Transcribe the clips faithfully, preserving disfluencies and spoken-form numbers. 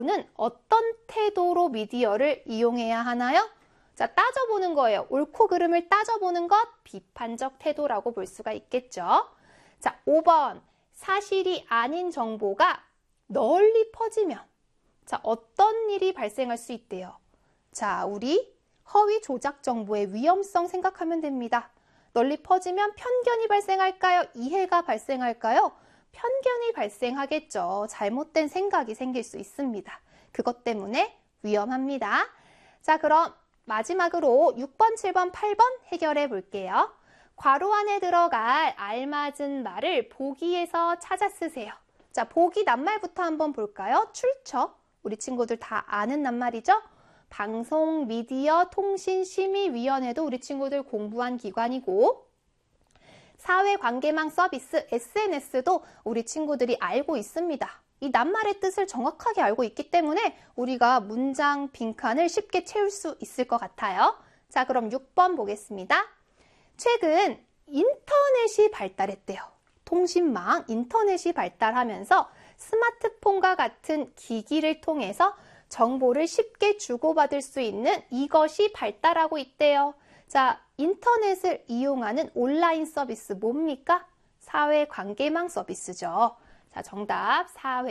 는 어떤 태도로 미디어를 이용해야 하나요? 자, 따져보는 거예요. 옳고 그름을 따져보는 것, 비판적 태도라고 볼 수가 있겠죠. 자, 오 번. 사실이 아닌 정보가 널리 퍼지면 자, 어떤 일이 발생할 수 있대요? 자, 우리 허위 조작 정보의 위험성 생각하면 됩니다. 널리 퍼지면 편견이 발생할까요? 이해가 발생할까요? 편견이 발생하겠죠. 잘못된 생각이 생길 수 있습니다. 그것 때문에 위험합니다. 자, 그럼 마지막으로 육 번, 칠 번, 팔 번 해결해 볼게요. 괄호 안에 들어갈 알맞은 말을 보기에서 찾아 쓰세요. 자, 보기 낱말부터 한번 볼까요? 출처. 우리 친구들 다 아는 낱말이죠? 방송, 미디어, 통신, 심의위원회도 우리 친구들 공부한 기관이고, 사회관계망 서비스, 에스엔에스도 우리 친구들이 알고 있습니다. 이 낱말의 뜻을 정확하게 알고 있기 때문에 우리가 문장 빈칸을 쉽게 채울 수 있을 것 같아요. 자, 그럼 육 번 보겠습니다. 최근 인터넷이 발달했대요. 통신망, 인터넷이 발달하면서 스마트폰과 같은 기기를 통해서 정보를 쉽게 주고받을 수 있는 이것이 발달하고 있대요. 자, 인터넷을 이용하는 온라인 서비스 뭡니까? 사회관계망 서비스죠. 자, 정답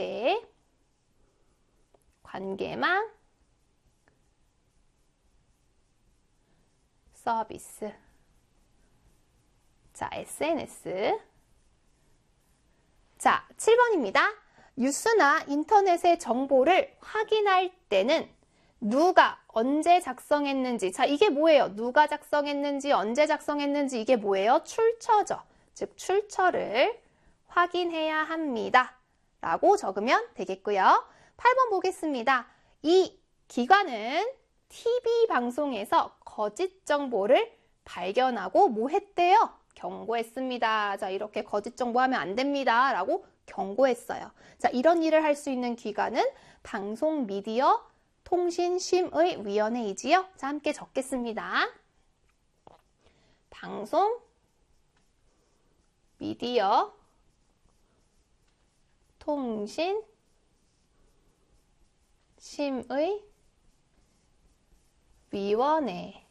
사회관계망 서비스. 자, 에스엔에스. 자, 칠 번입니다. 뉴스나 인터넷의 정보를 확인할 때는 누가 언제 작성했는지, 자, 이게 뭐예요? 누가 작성했는지, 언제 작성했는지, 이게 뭐예요? 출처죠. 즉, 출처를 확인해야 합니다. 라고 적으면 되겠고요. 팔 번 보겠습니다. 이 기관은 티비 방송에서 거짓 정보를 발견하고 뭐 했대요? 경고했습니다. 자, 이렇게 거짓 정보하면 안 됩니다. 라고 경고했어요. 자, 이런 일을 할 수 있는 기관은 방송, 미디어, 통신심의위원회이지요. 자, 함께 적겠습니다. 방송, 미디어, 통신, 심의위원회.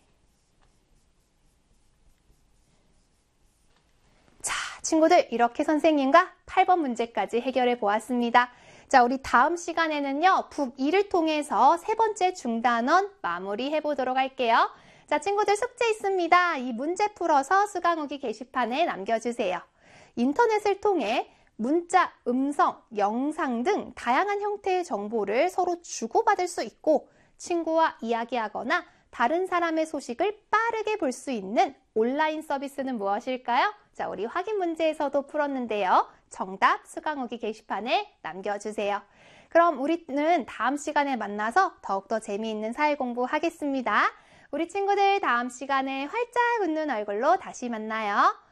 자, 친구들 이렇게 선생님과 팔 번 문제까지 해결해 보았습니다. 자, 우리 다음 시간에는요, 북이를 통해서 세 번째 중단원 마무리해 보도록 할게요. 자, 친구들 숙제 있습니다. 이 문제 풀어서 수강후기 게시판에 남겨주세요. 인터넷을 통해 문자, 음성, 영상 등 다양한 형태의 정보를 서로 주고받을 수 있고 친구와 이야기하거나 다른 사람의 소식을 빠르게 볼 수 있는 온라인 서비스는 무엇일까요? 자, 우리 확인 문제에서도 풀었는데요. 정답 수강후기 게시판에 남겨주세요. 그럼 우리는 다음 시간에 만나서 더욱더 재미있는 사회 공부 하겠습니다. 우리 친구들 다음 시간에 활짝 웃는 얼굴로 다시 만나요.